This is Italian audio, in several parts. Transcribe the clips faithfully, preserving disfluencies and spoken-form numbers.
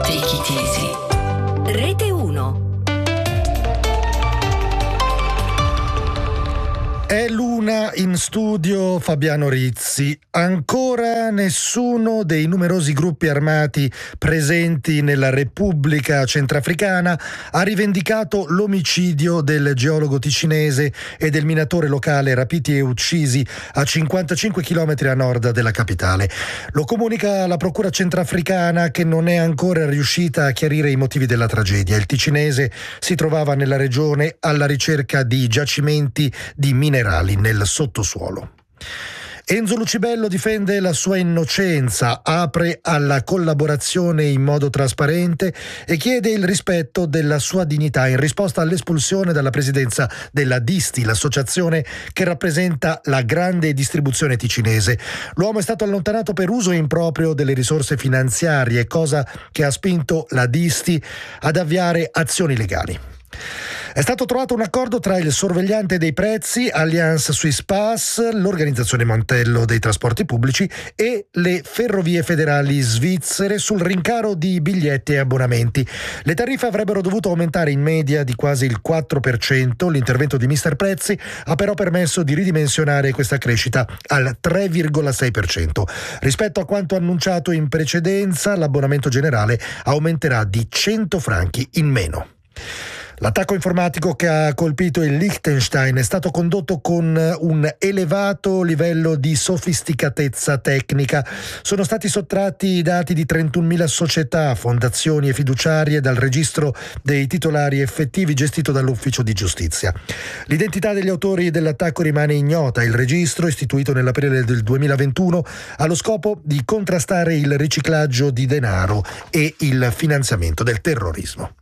Take it easy. Rete uno. È l'una in studio Fabiano Rizzi. Ancora nessuno dei numerosi gruppi armati presenti nella Repubblica Centrafricana ha rivendicato l'omicidio del geologo ticinese e del minatore locale rapiti e uccisi a cinquantacinque chilometri a nord della capitale. Lo comunica la Procura Centrafricana, che non è ancora riuscita a chiarire i motivi della tragedia. Il ticinese si trovava nella regione alla ricerca di giacimenti di minerali nel sottosuolo. Enzo Lucibello difende la sua innocenza, apre alla collaborazione in modo trasparente e chiede il rispetto della sua dignità in risposta all'espulsione dalla presidenza della Disti, l'associazione che rappresenta la grande distribuzione ticinese. L'uomo è stato allontanato per uso improprio delle risorse finanziarie, cosa che ha spinto la Disti ad avviare azioni legali. È stato trovato un accordo tra il sorvegliante dei prezzi, Allianz Swiss Pass, l'organizzazione Montello dei trasporti pubblici e le ferrovie federali svizzere sul rincaro di biglietti e abbonamenti. Le tariffe avrebbero dovuto aumentare in media di quasi il quattro per cento. L'intervento di mister Prezzi ha però permesso di ridimensionare questa crescita al tre virgola sei per cento. Rispetto a quanto annunciato in precedenza, l'abbonamento generale aumenterà di cento franchi in meno. L'attacco informatico che ha colpito il Liechtenstein è stato condotto con un elevato livello di sofisticatezza tecnica. Sono stati sottratti i dati di trentunomila società, fondazioni e fiduciarie dal registro dei titolari effettivi gestito dall'Ufficio di Giustizia. L'identità degli autori dell'attacco rimane ignota. Il registro, istituito nell'aprile del duemilaventuno, ha lo scopo di contrastare il riciclaggio di denaro e il finanziamento del terrorismo.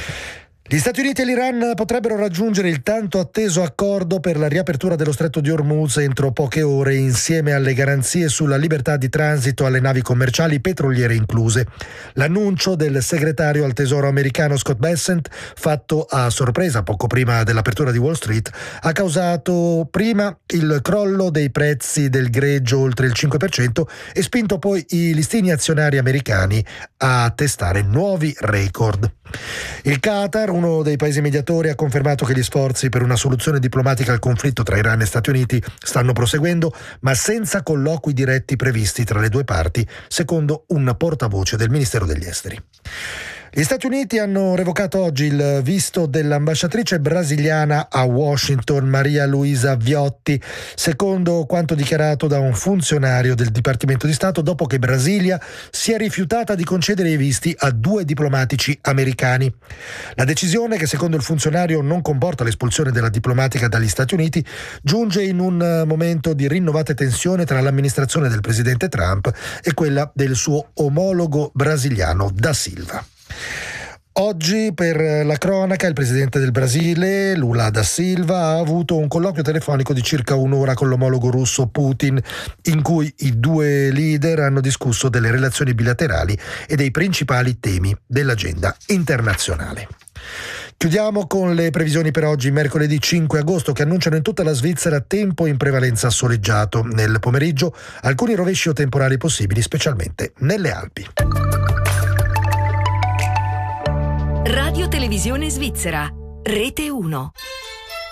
Gli Stati Uniti e l'Iran potrebbero raggiungere il tanto atteso accordo per la riapertura dello stretto di Hormuz entro poche ore, insieme alle garanzie sulla libertà di transito alle navi commerciali petroliere incluse. L'annuncio del segretario al tesoro americano Scott Bessent, fatto a sorpresa poco prima dell'apertura di Wall Street, ha causato prima il crollo dei prezzi del greggio oltre il cinque per cento e spinto poi i listini azionari americani a testare nuovi record. Il Qatar, uno dei paesi mediatori, ha confermato che gli sforzi per una soluzione diplomatica al conflitto tra Iran e Stati Uniti stanno proseguendo, ma senza colloqui diretti previsti tra le due parti, secondo un portavoce del Ministero degli Esteri. Gli Stati Uniti hanno revocato oggi il visto dell'ambasciatrice brasiliana a Washington, Maria Luisa Viotti, secondo quanto dichiarato da un funzionario del Dipartimento di Stato, dopo che Brasilia si è rifiutata di concedere i visti a due diplomatici americani. La decisione, che secondo il funzionario non comporta l'espulsione della diplomatica dagli Stati Uniti, giunge in un momento di rinnovate tensione tra l'amministrazione del presidente Trump e quella del suo omologo brasiliano Da Silva. Oggi, per la cronaca, il presidente del Brasile, Lula da Silva, ha avuto un colloquio telefonico di circa un'ora con l'omologo russo Putin, in cui i due leader hanno discusso delle relazioni bilaterali e dei principali temi dell'agenda internazionale. Chiudiamo con le previsioni per oggi, mercoledì cinque agosto, che annunciano in tutta la Svizzera tempo in prevalenza soleggiato. Nel pomeriggio alcuni rovesci o temporali possibili, specialmente nelle Alpi. Radio Televisione Svizzera, Rete uno.